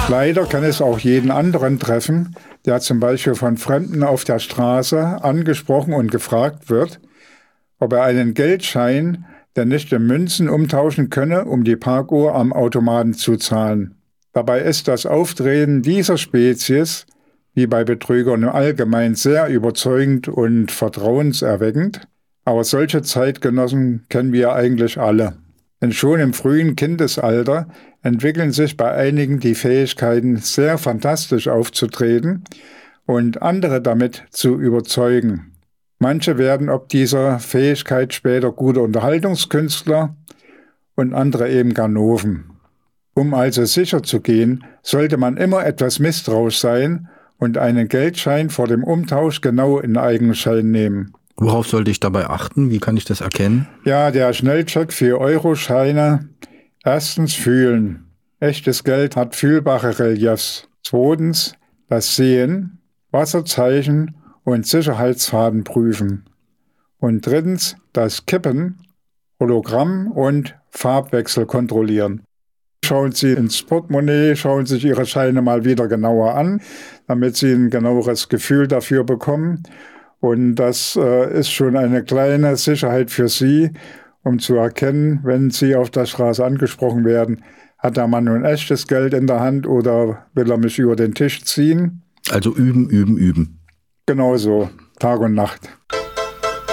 Leider kann es auch jeden anderen treffen, der zum Beispiel von Fremden auf der Straße angesprochen und gefragt wird, ob er einen Geldschein, der nicht in Münzen umtauschen könne, um die Parkuhr am Automaten zu zahlen. Dabei ist das Auftreten dieser Spezies, wie bei Betrügern im Allgemeinen, sehr überzeugend und vertrauenserweckend. Aber solche Zeitgenossen kennen wir eigentlich alle. Denn schon im frühen Kindesalter entwickeln sich bei einigen die Fähigkeiten, sehr fantastisch aufzutreten und andere damit zu überzeugen. Manche werden ob dieser Fähigkeit später gute Unterhaltungskünstler und andere eben Ganoven. Um also sicher zu gehen, sollte man immer etwas misstrauisch sein und einen Geldschein vor dem Umtausch genau in Eigenschein nehmen. Worauf sollte ich dabei achten? Wie kann ich das erkennen? Ja, der Schnellcheck für Euroscheine. Erstens fühlen. Echtes Geld hat fühlbare Reliefs. Zweitens das Sehen, Wasserzeichen und Sicherheitsfaden prüfen. Und drittens das Kippen, Hologramm und Farbwechsel kontrollieren. Schauen Sie ins Portemonnaie, schauen sich Ihre Scheine mal wieder genauer an, damit Sie ein genaueres Gefühl dafür bekommen. Und das ist schon eine kleine Sicherheit für Sie, um zu erkennen, wenn Sie auf der Straße angesprochen werden, hat der Mann nun echtes Geld in der Hand oder will er mich über den Tisch ziehen? Also üben, üben, üben. Genauso, Tag und Nacht.